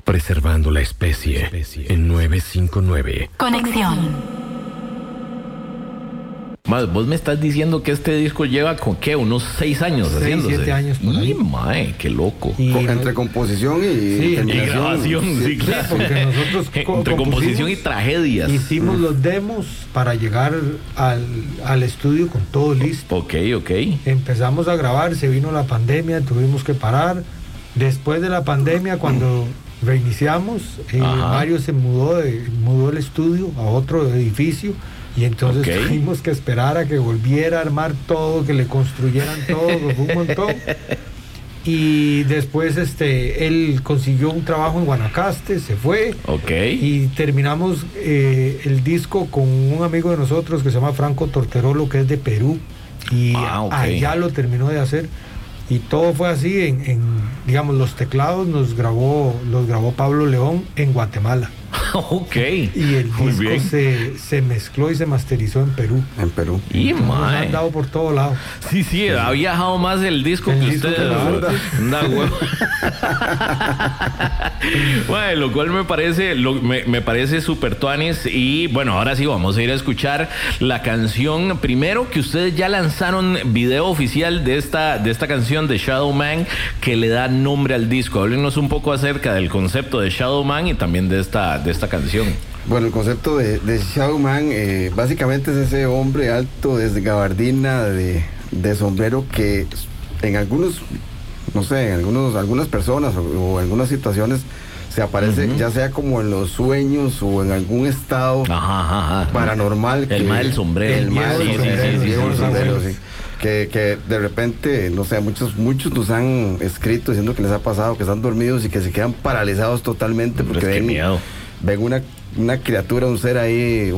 Preservando la especie en 959. Conexión. Más, vos me estás diciendo que este disco lleva con qué, unos 6 años 6, haciéndose. 7 años por ahí. Y mae, qué loco. Entre composición y Y grabación, sí, claro. porque nosotros Entre composición y tragedias. hicimos los demos para llegar al estudio con todo listo. Ok. Empezamos a grabar, se vino la pandemia, tuvimos que parar. Después de la pandemia, cuando reiniciamos, Mario se mudó el estudio a otro edificio. Y entonces tuvimos que esperar a que volviera a armar todo, que le construyeran todo, fue un montón. Y después él consiguió un trabajo en Guanacaste, se fue. Y terminamos el disco con un amigo de nosotros que se llama Franco Torterolo, que es de Perú. Y allá lo terminó de hacer. Y todo fue así, digamos, los teclados los grabó Pablo León en Guatemala. Y el disco se mezcló y se masterizó en Perú. Y nos han dado por todo lado. Sí, ha viajado más el disco que ustedes. Bueno, lo cual me parece súper tuanis. Y bueno, ahora sí vamos a ir a escuchar la canción. Primero, que ustedes ya lanzaron video oficial de esta canción de Shadow Man, que le da nombre al disco. Háblenos un poco acerca del concepto de Shadow Man y también de esta canción. Bueno, el concepto de Shadow Man básicamente es ese hombre alto, desde gabardina, de sombrero, que en algunos, no sé, algunas personas o algunas situaciones se aparece, ya sea como en los sueños o en algún estado paranormal. El mal del sombrero. El mal del sombrero, sí. Que de repente, no sé, muchos nos han escrito diciendo que les ha pasado, que están dormidos y que se quedan paralizados totalmente porque ven una criatura, un ser ahí,